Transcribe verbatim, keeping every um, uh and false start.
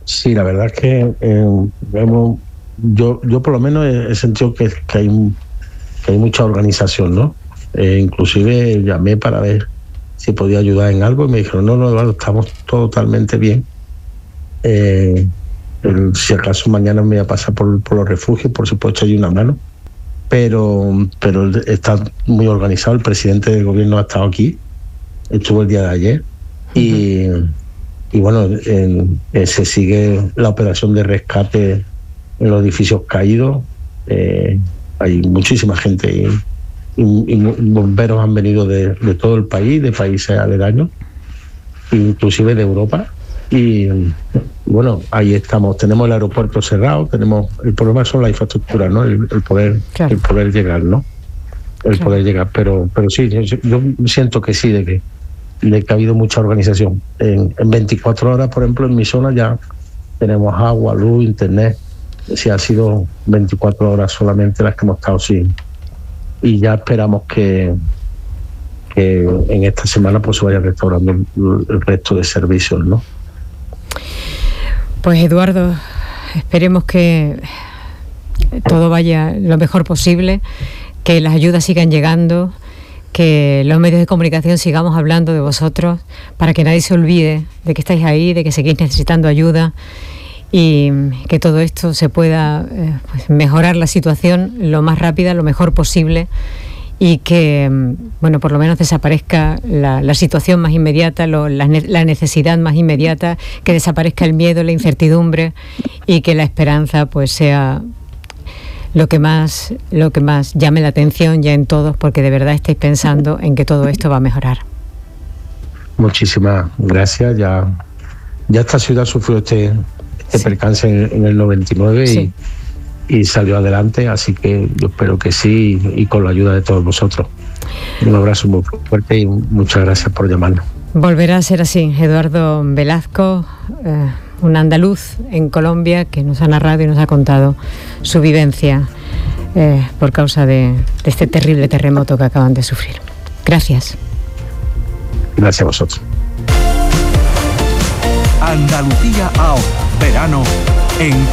Sí, la verdad es que eh, hemos, yo, yo por lo menos he, he sentido que, que, hay, que hay mucha organización, ¿no? Eh, inclusive llamé para ver si podía ayudar en algo y me dijeron, no, no, Eduardo, estamos totalmente bien. Eh, el, si acaso mañana me voy a pasar por, por los refugios, por si puedo echarle una mano. Pero, pero está muy organizado. El presidente del gobierno ha estado aquí, estuvo el día de ayer, uh-huh. y, y bueno, en, en, se sigue la operación de rescate en los edificios caídos. Eh, hay muchísima gente y, y, y bomberos han venido de, de todo el país, de países aledaños, inclusive de Europa. Y bueno, ahí estamos. Tenemos el aeropuerto cerrado, tenemos el problema son las infraestructuras, ¿no? El, el poder, claro. el poder llegar, ¿no? El claro. poder llegar, pero, pero sí, yo, yo siento que sí, de que, de que ha habido mucha organización. En, en veinticuatro horas, por ejemplo, en mi zona ya tenemos agua, luz, internet. Sí, ha sido veinticuatro horas solamente las que hemos estado sin. Y ya esperamos que, que en esta semana pues se vaya restaurando el, el resto de servicios, ¿no? Pues Eduardo, esperemos que todo vaya lo mejor posible, que las ayudas sigan llegando, que los medios de comunicación sigamos hablando de vosotros, para que nadie se olvide de que estáis ahí, de que seguís necesitando ayuda y que todo esto se pueda eh, pues mejorar la situación lo más rápida, lo mejor posible, y que, bueno, por lo menos desaparezca la, la situación más inmediata, lo, la, la necesidad más inmediata, que desaparezca el miedo, la incertidumbre, y que la esperanza pues sea lo que más lo que más llame la atención ya en todos, porque de verdad estáis pensando en que todo esto va a mejorar. Muchísimas gracias. Ya, ya esta ciudad sufrió este, este sí. percance en, en el noventa y nueve sí. y y salió adelante, así que yo espero que sí, y con la ayuda de todos vosotros. Un abrazo muy fuerte y muchas gracias por llamarnos. Volverá a ser así. Eduardo Velasco, eh, un andaluz en Colombia que nos ha narrado y nos ha contado su vivencia eh, por causa de, de este terrible terremoto que acaban de sufrir. Gracias. Gracias a vosotros. Andalucía ahora, verano en